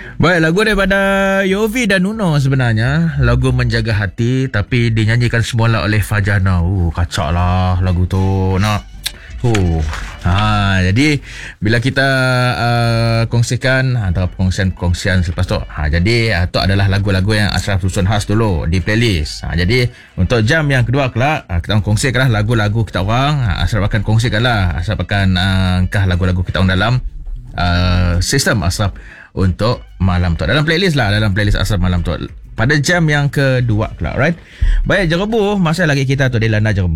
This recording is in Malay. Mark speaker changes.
Speaker 1: Baik, lagu daripada Yofi dan Nuno sebenarnya. Lagu Menjaga Hati, tapi dinyanyikan semula oleh Fajana. Kacak lah lagu tu. Jadi bila kita kongsikan antara perkongsian selepas tu, jadi tu adalah lagu-lagu yang Ashraf susun khas dulu di playlist. Jadi untuk jam yang kedua kelak, kita akan kongsikanlah lagu-lagu kita orang. Ashraf akan kongsikanlah, Ashraf akan angkah lagu-lagu kita orang dalam sistem Ashraf untuk malam tu, dalam playlist Ashraf malam tu pada jam yang kedua kelak. Right. Baik, Jerebu, masih lagi kita tu di Lana Jerebu.